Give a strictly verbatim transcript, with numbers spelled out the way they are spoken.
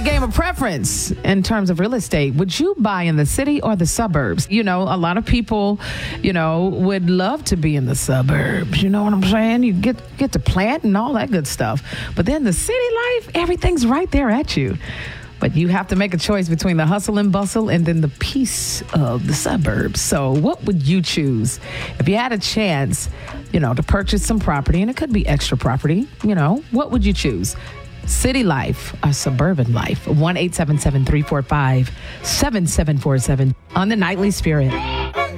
game of preference in terms of real estate. Would you buy in the city or the suburbs? You know, a lot of people, you know, would love to be in the suburbs. You know what I'm saying? You get get to plant and all that good stuff. But then the city life, everything's right there at you. But you have to make a choice between the hustle and bustle and then the peace of the suburbs. So what would you choose if you had a chance, you know, to purchase some property, and it could be extra property, you know, what would you choose? City life or suburban life? one eight seven seven, three four five, seven seven four seven on the Nightly Spirit.